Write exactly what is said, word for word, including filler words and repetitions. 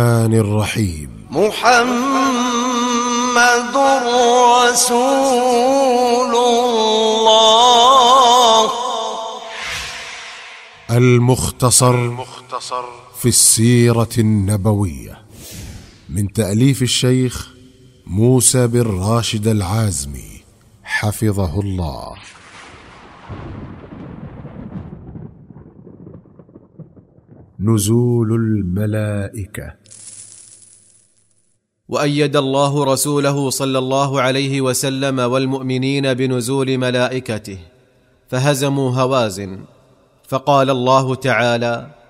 الرحيم. محمد رسول الله. المختصر في السيرة النبوية من تأليف الشيخ موسى بن راشد العازمي حفظه الله. نزول الملائكة. وأيد الله رسوله صلى الله عليه وسلم والمؤمنين بنزول ملائكته، فهزموا هوازن. فقال الله تعالى: